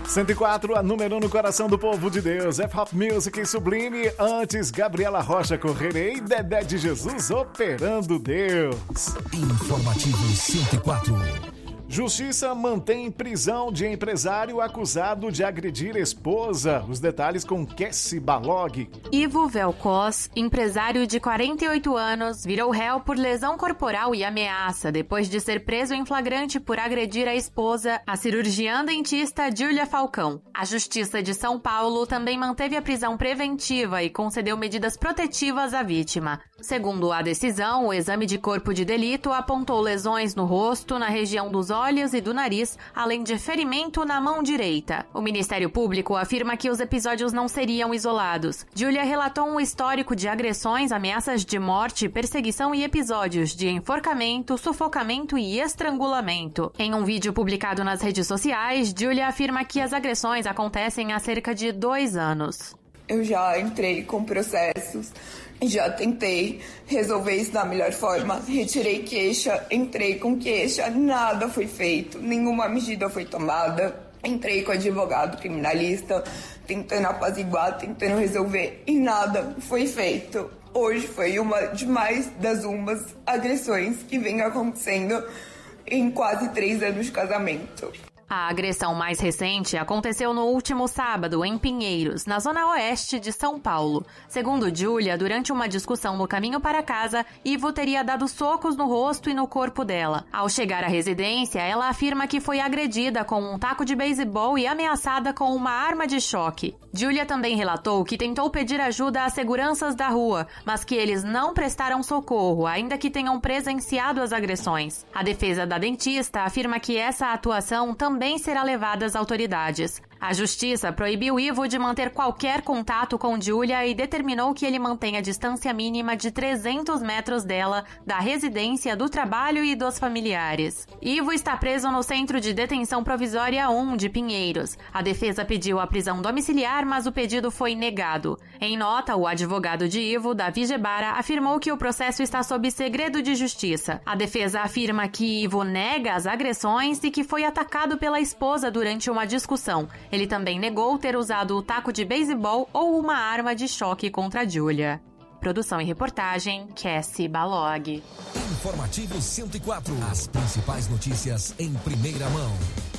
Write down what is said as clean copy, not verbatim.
104, a número 1 no coração do povo de Deus. F-Hop Music Sublime. Antes, Gabriela Rocha Correia e Dedé de Jesus operando Deus. Informativo 104. Justiça mantém prisão de empresário acusado de agredir esposa. Os detalhes com Cassie Balog. Ivo Velkos, empresário de 48 anos, virou réu por lesão corporal e ameaça depois de ser preso em flagrante por agredir a esposa, a cirurgiã dentista Júlia Falcão. A Justiça de São Paulo também manteve a prisão preventiva e concedeu medidas protetivas à vítima. Segundo a decisão, o exame de corpo de delito apontou lesões no rosto, na região dos olhos e do nariz, além de ferimento na mão direita. O Ministério Público afirma que os episódios não seriam isolados. Júlia relatou um histórico de agressões, ameaças de morte, perseguição e episódios de enforcamento, sufocamento e estrangulamento. Em um vídeo publicado nas redes sociais, Júlia afirma que as agressões acontecem há cerca de 2 anos. Eu já entrei com processos, já tentei resolver isso da melhor forma, retirei queixa, entrei com queixa, nada foi feito, nenhuma medida foi tomada. Entrei com advogado criminalista, tentando apaziguar, tentando resolver e nada foi feito. Hoje foi uma de mais das agressões que vem acontecendo em quase 3 anos de casamento. A agressão mais recente aconteceu no último sábado, em Pinheiros, na zona oeste de São Paulo. Segundo Júlia, durante uma discussão no caminho para casa, Ivo teria dado socos no rosto e no corpo dela. Ao chegar à residência, ela afirma que foi agredida com um taco de beisebol e ameaçada com uma arma de choque. Júlia também relatou que tentou pedir ajuda às seguranças da rua, mas que eles não prestaram socorro, ainda que tenham presenciado as agressões. A defesa da dentista afirma que essa atuação também será levada às autoridades. A Justiça proibiu Ivo de manter qualquer contato com Júlia e determinou que ele mantenha a distância mínima de 300 metros dela, da residência, do trabalho e dos familiares. Ivo está preso no Centro de Detenção Provisória 1 de Pinheiros. A defesa pediu a prisão domiciliar, mas o pedido foi negado. Em nota, o advogado de Ivo, Davi Gebara, afirmou que o processo está sob segredo de justiça. A defesa afirma que Ivo nega as agressões e que foi atacado pela esposa durante uma discussão. Ele também negou ter usado o taco de beisebol ou uma arma de choque contra Júlia. Produção e reportagem, Cassie Balog. Informativo 104. As principais notícias em primeira mão.